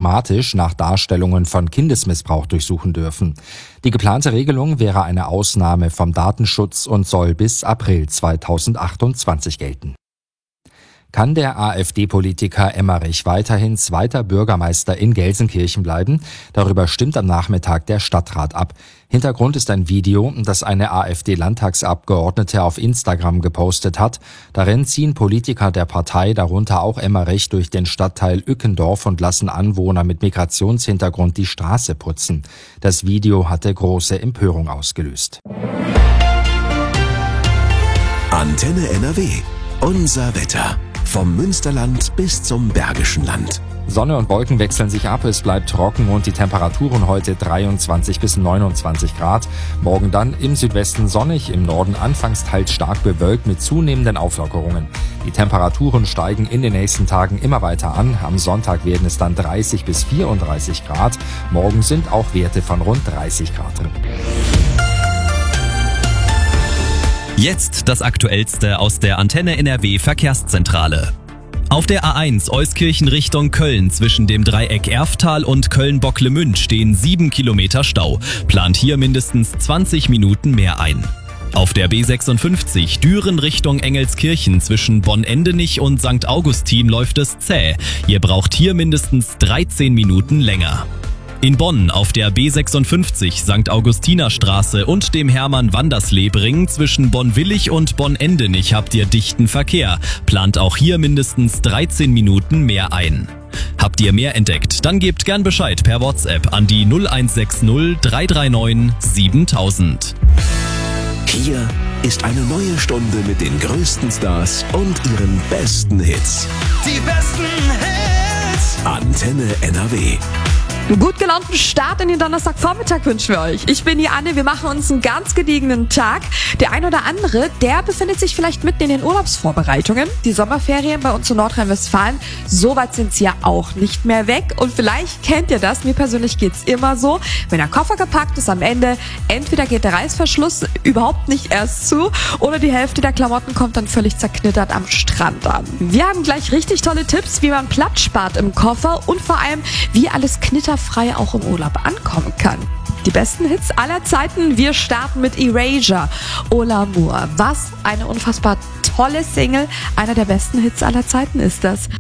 automatisch nach Darstellungen von Kindesmissbrauch durchsuchen dürfen. Die geplante Regelung wäre eine Ausnahme vom Datenschutz und soll bis April 2028 gelten. Kann der AfD-Politiker Emmerich weiterhin zweiter Bürgermeister in Gelsenkirchen bleiben? Darüber stimmt am Nachmittag der Stadtrat ab. Hintergrund ist ein Video, das eine AfD-Landtagsabgeordnete auf Instagram gepostet hat. Darin ziehen Politiker der Partei, darunter auch Emmerich, durch den Stadtteil Ückendorf und lassen Anwohner mit Migrationshintergrund die Straße putzen. Das Video hatte große Empörung ausgelöst. Antenne NRW. Unser Wetter. Vom Münsterland bis zum Bergischen Land. Sonne und Wolken wechseln sich ab, es bleibt trocken und die Temperaturen heute 23 bis 29 Grad. Morgen dann im Südwesten sonnig, im Norden anfangs teils stark bewölkt mit zunehmenden Auflockerungen. Die Temperaturen steigen in den nächsten Tagen immer weiter an. Am Sonntag werden es dann 30 bis 34 Grad. Morgen sind auch Werte von rund 30 Grad drin. Jetzt das Aktuellste aus der Antenne NRW Verkehrszentrale. Auf der A1 Euskirchen Richtung Köln zwischen dem Dreieck Erftal und Köln-Bocklemünd stehen 7 Kilometer Stau. Plant hier mindestens 20 Minuten mehr ein. Auf der B56 Düren Richtung Engelskirchen zwischen Bonn-Endenich und St. Augustin läuft es zäh. Ihr braucht hier mindestens 13 Minuten länger. In Bonn auf der B56 St. Augustinerstraße und dem Hermann-Wandersleb-Ring zwischen Bonn-Willig und Bonn-Endenich habt ihr dichten Verkehr. Plant auch hier mindestens 13 Minuten mehr ein. Habt ihr mehr entdeckt? Dann gebt gern Bescheid per WhatsApp an die 0160 339 7000. Hier ist eine neue Stunde mit den größten Stars und ihren besten Hits. Die besten Hits. Antenne NRW. Einen gut gelaunten Start in den Donnerstagvormittag wünschen wir euch. Ich bin die Anne, wir machen uns einen ganz gediegenen Tag. Der ein oder andere, der befindet sich vielleicht mitten in den Urlaubsvorbereitungen. Die Sommerferien bei uns in Nordrhein-Westfalen, so weit sind sie ja auch nicht mehr weg. Und vielleicht kennt ihr das, mir persönlich geht's immer so, wenn der Koffer gepackt ist am Ende, entweder geht der Reißverschluss überhaupt nicht erst zu oder die Hälfte der Klamotten kommt dann völlig zerknittert am Strand an. Wir haben gleich richtig tolle Tipps, wie man Platz spart im Koffer und vor allem, wie alles knitterfrei auch im Urlaub ankommen kann. Die besten Hits aller Zeiten. Wir starten mit Erasure, Au l'amour. Was eine unfassbar tolle Single. Einer der besten Hits aller Zeiten ist das.